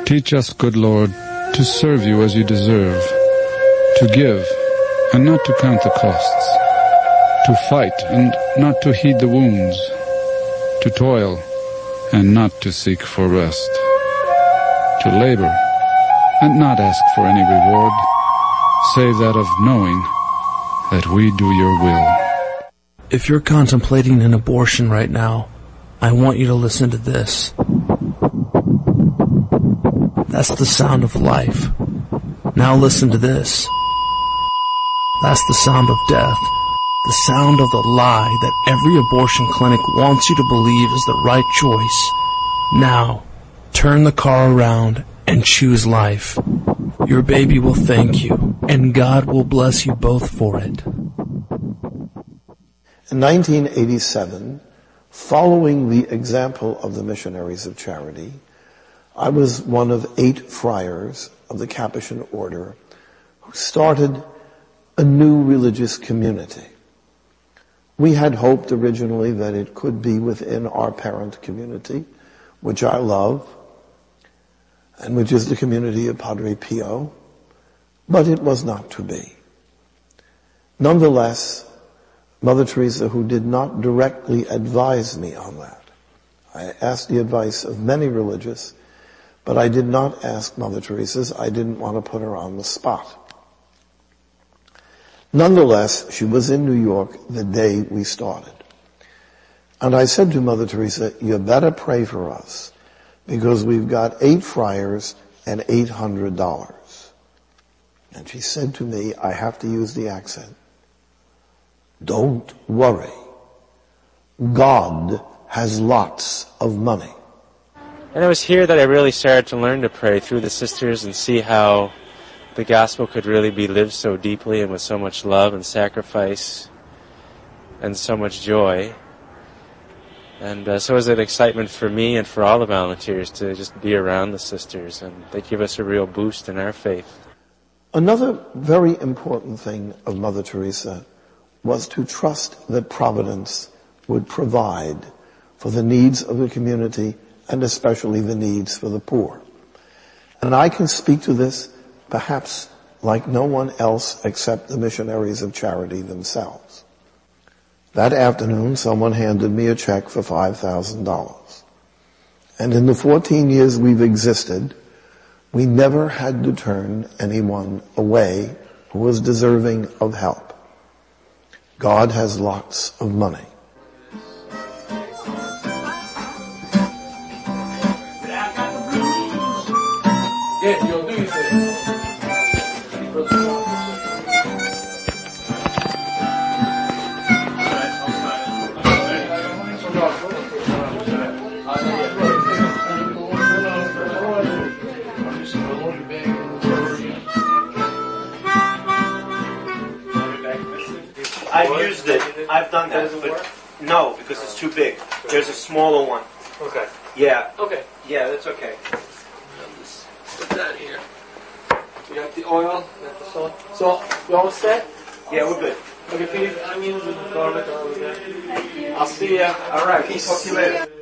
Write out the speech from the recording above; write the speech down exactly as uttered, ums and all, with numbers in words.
Teach us, good Lord, to serve you as you deserve, to give and not to count the costs, to fight and not to heed the wounds, to toil and not to seek for rest, to labor and not ask for any reward, save that of knowing that we do your will. If you're contemplating an abortion right now, I want you to listen to this. That's the sound of life. Now listen to this. That's the sound of death. The sound of the lie that every abortion clinic wants you to believe is the right choice. Now, turn the car around and choose life. Your baby will thank you, and God will bless you both for it. In nineteen eighty-seven, following the example of the Missionaries of Charity, I was one of eight friars of the Capuchin order who started a new religious community. We had hoped originally that it could be within our parent community, which I love, and which is the community of Padre Pio, but it was not to be. Nonetheless, Mother Teresa, who did not directly advise me on that, I asked the advice of many religious, but I did not ask Mother Teresa's. I didn't want to put her on the spot. Nonetheless, she was in New York the day we started. And I said to Mother Teresa, you better pray for us, because we've got eight friars and eight hundred dollars. And she said to me, I have to use the accent, don't worry. God has lots of money. And it was here that I really started to learn to pray through the sisters and see how the gospel could really be lived so deeply and with so much love and sacrifice and so much joy. And uh, so it was an excitement for me and for all the volunteers to just be around the sisters, and they give us a real boost in our faith. Another very important thing of Mother Teresa was to trust that Providence would provide for the needs of the community and especially the needs for the poor. And I can speak to this perhaps like no one else except the Missionaries of Charity themselves. That afternoon, someone handed me a check for five thousand dollars. And in the fourteen years we've existed, we never had to turn anyone away who was deserving of help. God has lots of money. I've used it. I've done that, but no, because it's too big. There's a smaller one. Okay. Yeah. Okay. Yeah, that's okay. Put that here. We got the oil, we got the salt. So, we all set? Yeah, we're good. Okay, Pete, onions and garlic are over there. I'll see ya. All right. Peace. Talk to you later.